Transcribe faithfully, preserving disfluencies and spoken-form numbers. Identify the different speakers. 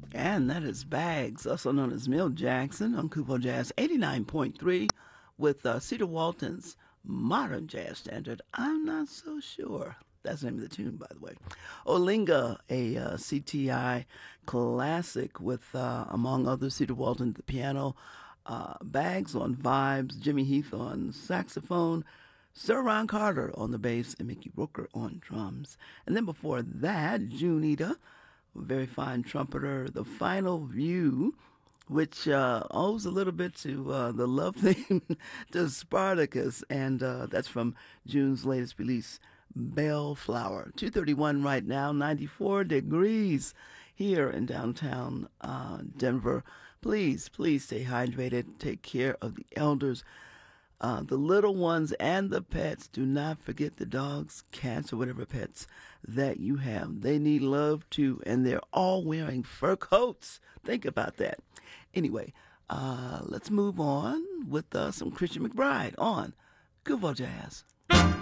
Speaker 1: And that is Bags, also known as Milt Jackson on Kupo Jazz eighty-nine point three with uh, Cedar Walton's modern jazz standard. I'm not so sure. That's the name of the tune, by the way. Olinga, a uh, C T I classic with, uh, among others, Cedar Walton at the piano, uh, Bags on vibes, Jimmy Heath on saxophone, Sir Ron Carter on the bass, and Mickey Rooker on drums. And then before that, Junita, a very fine trumpeter, The Final View, which uh, owes a little bit to uh, the love theme to Spartacus, and uh, that's from June's latest release, Bellflower. two thirty-one right now, ninety-four degrees here in downtown uh, Denver. Please, please stay hydrated. Take care of the elders, uh, the little ones, and the pets. Do not forget the dogs, cats, or whatever pets that you have. They need love too, and they're all wearing fur coats. Think about that. Anyway, uh, let's move on with uh, some Christian McBride on Kuvo Jazz.